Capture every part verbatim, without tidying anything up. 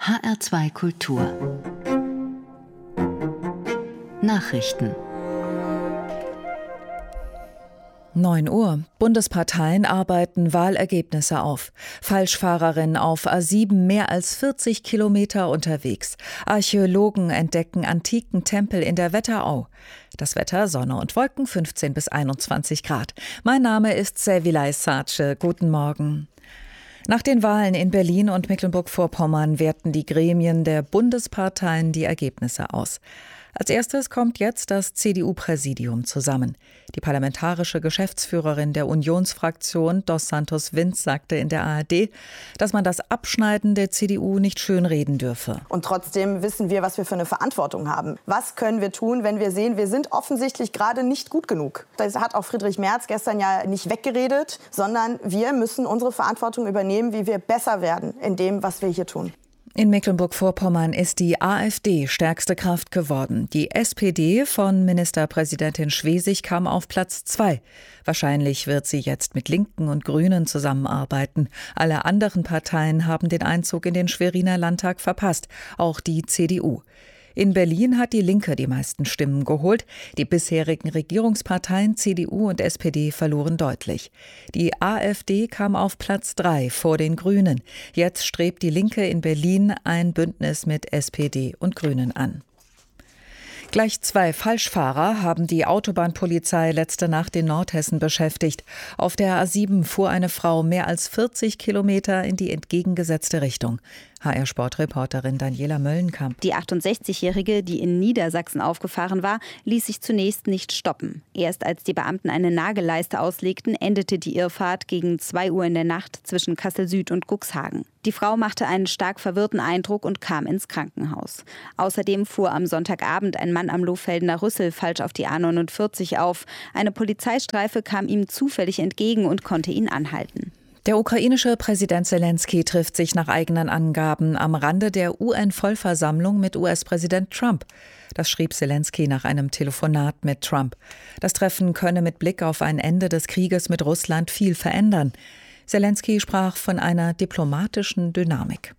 H R zwei Kultur Nachrichten. neun Uhr. Bundesparteien arbeiten Wahlergebnisse auf. Falschfahrerin auf A sieben mehr als vierzig Kilometer unterwegs. Archäologen entdecken antiken Tempel in der Wetterau. Das Wetter, Sonne und Wolken, fünfzehn bis einundzwanzig Grad. Mein Name ist Sevilay Sace. Guten Morgen. Nach den Wahlen in Berlin und Mecklenburg-Vorpommern werten die Gremien der Bundesparteien die Ergebnisse aus. Als erstes kommt jetzt das C D U-Präsidium zusammen. Die parlamentarische Geschäftsführerin der Unionsfraktion, Dos Santos Vince, sagte in der A R D, dass man das Abschneiden der C D U nicht schönreden dürfe. Und trotzdem wissen wir, was wir für eine Verantwortung haben. Was können wir tun, wenn wir sehen, wir sind offensichtlich gerade nicht gut genug? Das hat auch Friedrich Merz gestern ja nicht weggeredet, sondern wir müssen unsere Verantwortung übernehmen, wie wir besser werden in dem, was wir hier tun. In Mecklenburg-Vorpommern ist die AfD stärkste Kraft geworden. Die S P D von Ministerpräsidentin Schwesig kam auf Platz zwei. Wahrscheinlich wird sie jetzt mit Linken und Grünen zusammenarbeiten. Alle anderen Parteien haben den Einzug in den Schweriner Landtag verpasst, auch die C D U. In Berlin hat die Linke die meisten Stimmen geholt. Die bisherigen Regierungsparteien C D U und S P D verloren deutlich. Die AfD kam auf Platz drei vor den Grünen. Jetzt strebt die Linke in Berlin ein Bündnis mit S P D und Grünen an. Gleich zwei Falschfahrer haben die Autobahnpolizei letzte Nacht in Nordhessen beschäftigt. Auf der A sieben fuhr eine Frau mehr als vierzig Kilometer in die entgegengesetzte Richtung. H R-Sportreporterin Daniela Möllenkamp. Die achtundsechzigjährige, die in Niedersachsen aufgefahren war, ließ sich zunächst nicht stoppen. Erst als die Beamten eine Nagelleiste auslegten, endete die Irrfahrt gegen zwei Uhr in der Nacht zwischen Kassel Süd und Cuxhagen. Die Frau machte einen stark verwirrten Eindruck und kam ins Krankenhaus. Außerdem fuhr am Sonntagabend ein Mann am Lohfeldener Rüssel falsch auf die A neunundvierzig auf. Eine Polizeistreife kam ihm zufällig entgegen und konnte ihn anhalten. Der ukrainische Präsident Zelensky trifft sich nach eigenen Angaben am Rande der U N-Vollversammlung mit U S-Präsident Trump. Das schrieb Zelensky nach einem Telefonat mit Trump. Das Treffen könne mit Blick auf ein Ende des Krieges mit Russland viel verändern. Zelensky sprach von einer diplomatischen Dynamik.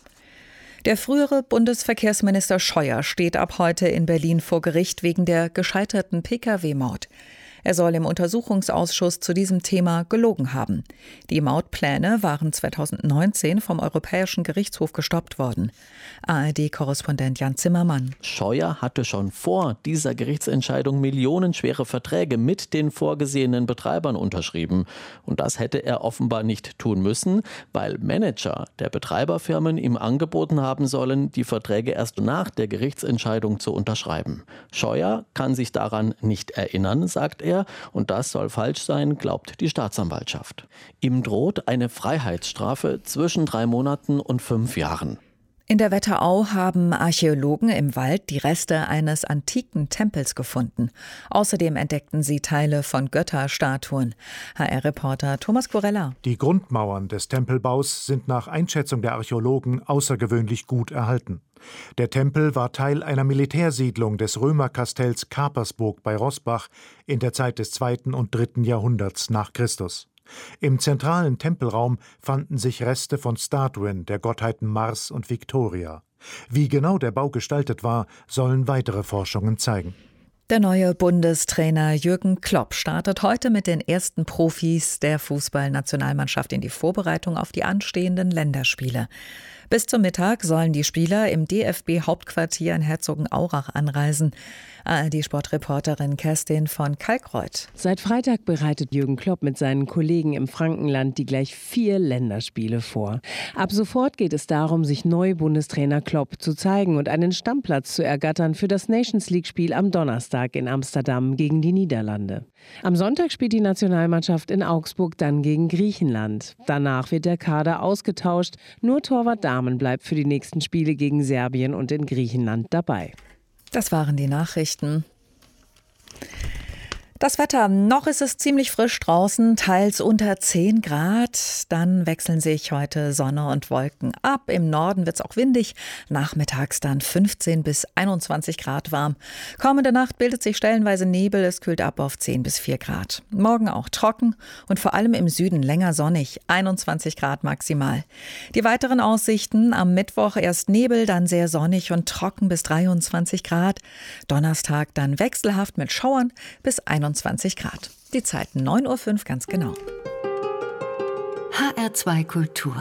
Der frühere Bundesverkehrsminister Scheuer steht ab heute in Berlin vor Gericht wegen der gescheiterten Pkw-Maut. Er soll im Untersuchungsausschuss zu diesem Thema gelogen haben. Die Mautpläne waren zweitausendneunzehn vom Europäischen Gerichtshof gestoppt worden. A R D-Korrespondent Jan Zimmermann. Scheuer hatte schon vor dieser Gerichtsentscheidung millionenschwere Verträge mit den vorgesehenen Betreibern unterschrieben. Und das hätte er offenbar nicht tun müssen, weil Manager der Betreiberfirmen ihm angeboten haben sollen, die Verträge erst nach der Gerichtsentscheidung zu unterschreiben. Scheuer kann sich daran nicht erinnern, sagt er. Und das soll falsch sein, glaubt die Staatsanwaltschaft. Ihm droht eine Freiheitsstrafe zwischen drei Monaten und fünf Jahren. In der Wetterau haben Archäologen im Wald die Reste eines antiken Tempels gefunden. Außerdem entdeckten sie Teile von Götterstatuen. H R-Reporter Thomas Kurella. Die Grundmauern des Tempelbaus sind nach Einschätzung der Archäologen außergewöhnlich gut erhalten. Der Tempel war Teil einer Militärsiedlung des Römerkastells Kapersburg bei Roßbach in der Zeit des zweiten und dritten Jahrhunderts nach Christus. Im zentralen Tempelraum fanden sich Reste von Statuen der Gottheiten Mars und Victoria. Wie genau der Bau gestaltet war, sollen weitere Forschungen zeigen. Der neue Bundestrainer Jürgen Klopp startet heute mit den ersten Profis der Fußballnationalmannschaft in die Vorbereitung auf die anstehenden Länderspiele. Bis zum Mittag sollen die Spieler im D F B-Hauptquartier in Herzogenaurach anreisen. A R D-Sportreporterin Kerstin von Kalkreuth. Seit Freitag bereitet Jürgen Klopp mit seinen Kollegen im Frankenland die gleich vier Länderspiele vor. Ab sofort geht es darum, sich neu Bundestrainer Klopp zu zeigen und einen Stammplatz zu ergattern für das Nations-League-Spiel am Donnerstag in Amsterdam gegen die Niederlande. Am Sonntag spielt die Nationalmannschaft in Augsburg dann gegen Griechenland. Danach wird der Kader ausgetauscht. Nur Torwart Dahmen bleibt für die nächsten Spiele gegen Serbien und in Griechenland dabei. Das waren die Nachrichten. Das Wetter, noch ist es ziemlich frisch draußen, teils unter zehn Grad. Dann wechseln sich heute Sonne und Wolken ab. Im Norden wird es auch windig. Nachmittags dann fünfzehn bis einundzwanzig Grad warm. Kommende Nacht bildet sich stellenweise Nebel. Es kühlt ab auf zehn bis vier Grad. Morgen auch trocken und vor allem im Süden länger sonnig. einundzwanzig Grad maximal. Die weiteren Aussichten: am Mittwoch erst Nebel, dann sehr sonnig und trocken bis dreiundzwanzig Grad. Donnerstag dann wechselhaft mit Schauern bis einundzwanzig Grad. Die Zeit neun Uhr fünf ganz genau. H R zwei Kultur.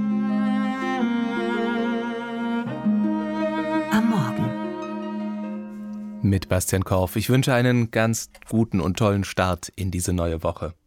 Am Morgen. Mit Bastian Korf. Ich wünsche einen ganz guten und tollen Start in diese neue Woche.